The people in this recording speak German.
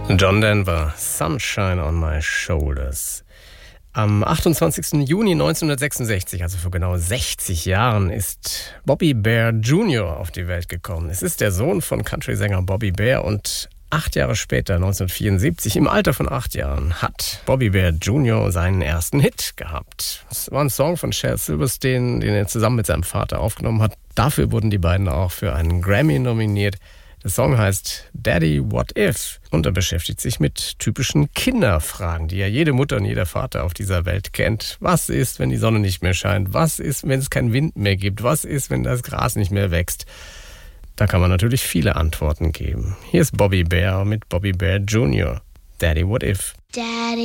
John Denver, Sunshine on My Shoulders. Am 28. Juni 1966, also vor genau 60 Jahren, ist Bobby Bare Jr. auf die Welt gekommen. Es ist der Sohn von Country-Sänger Bobby Bare und 8 Jahre später, 1974, im Alter von 8 Jahren, hat Bobby Bare Jr. seinen ersten Hit gehabt. Es war ein Song von Shel Silverstein, den er zusammen mit seinem Vater aufgenommen hat. Dafür wurden die beiden auch für einen Grammy nominiert. Der Song heißt Daddy, What If? Und er beschäftigt sich mit typischen Kinderfragen, die ja jede Mutter und jeder Vater auf dieser Welt kennt. Was ist, wenn die Sonne nicht mehr scheint? Was ist, wenn es keinen Wind mehr gibt? Was ist, wenn das Gras nicht mehr wächst? Da kann man natürlich viele Antworten geben. Hier ist Bobby Bare mit Bobby Bare Jr. Daddy, What If? Daddy.